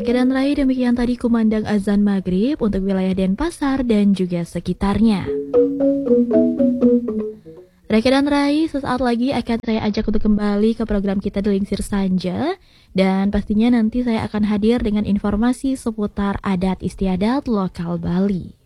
Rekan dan Rai, demikian tadi kumandang azan maghrib untuk wilayah Denpasar dan juga sekitarnya. Rekan dan Rai, sesaat lagi akan saya ajak untuk kembali ke program kita Delingsir Sanja. Dan pastinya nanti saya akan hadir dengan informasi seputar adat istiadat lokal Bali.